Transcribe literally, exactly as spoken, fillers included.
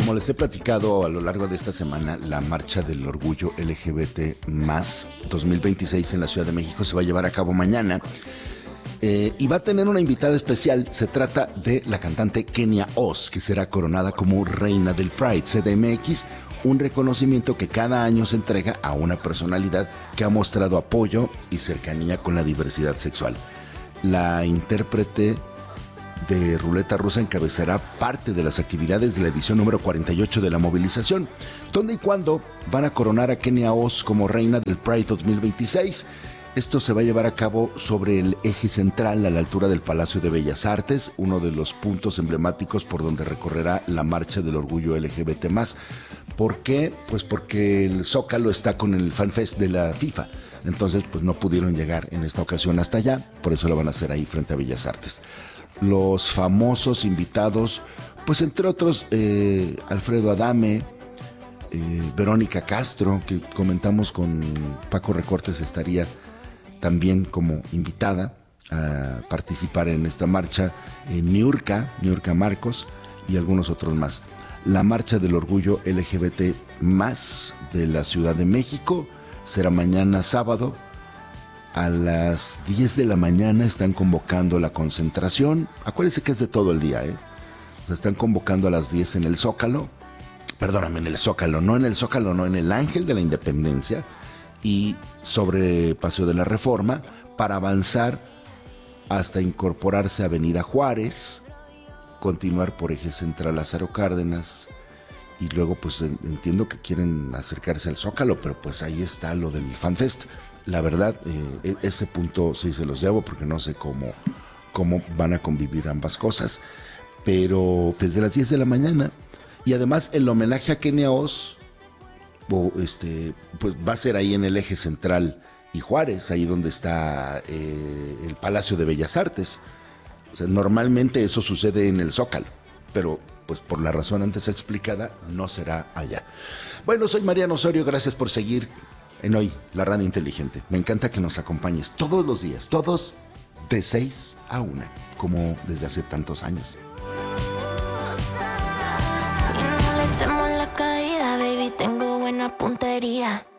Como les he platicado a lo largo de esta semana, la Marcha del Orgullo L G B T más dos mil veintiséis en la Ciudad de México se va a llevar a cabo mañana. Eh, y va a tener una invitada especial. Se trata de la cantante Kenia Oz, que será coronada como reina del Pride C D M X, un reconocimiento que cada año se entrega a una personalidad que ha mostrado apoyo y cercanía con la diversidad sexual. La intérprete de Ruleta Rusa encabezará parte de las actividades de la edición número cuarenta y ocho de la movilización, donde y cuando van a coronar a Kenia Oz como reina del Pride dos mil veintiséis. Esto se va a llevar a cabo sobre el eje central a la altura del Palacio de Bellas Artes, uno de los puntos emblemáticos por donde recorrerá la Marcha del Orgullo L G B T más. ¿Por qué? Pues porque el Zócalo está con el FanFest de la FIFA. Entonces, pues no pudieron llegar en esta ocasión hasta allá, por eso lo van a hacer ahí frente a Bellas Artes. Los famosos invitados, pues entre otros, eh, Alfredo Adame, eh, Verónica Castro, que comentamos con Paco Recortes, estaría también como invitada a participar en esta marcha, eh, Niurka, Niurka Marcos y algunos otros más. La Marcha del Orgullo L G B T más de la Ciudad de México será mañana sábado. A las diez de la mañana están convocando la concentración. Acuérdense que es de todo el día, ¿eh? Se están convocando a las diez en el Zócalo. Perdóname, en el Zócalo, no en el Zócalo, no, en el Ángel de la Independencia y sobre Paseo de la Reforma, para avanzar hasta incorporarse a Avenida Juárez, continuar por eje central Lázaro Cárdenas, y luego pues entiendo que quieren acercarse al Zócalo, pero pues ahí está lo del FanFest. La verdad, eh, ese punto sí se los debo porque no sé cómo, cómo van a convivir ambas cosas. Pero desde las diez de la mañana. Y además el homenaje a Kenia Oz o este, pues va a ser ahí en el eje central y Juárez, ahí donde está eh, el Palacio de Bellas Artes. O sea, normalmente eso sucede en el Zócalo, pero pues por la razón antes explicada no será allá. Bueno, soy Mariano Osorio, gracias por seguir en Hoy, la radio inteligente. Me encanta que nos acompañes todos los días, todos de seis a una, como desde hace tantos años. Y no le temo la caída, baby, tengo buena puntería.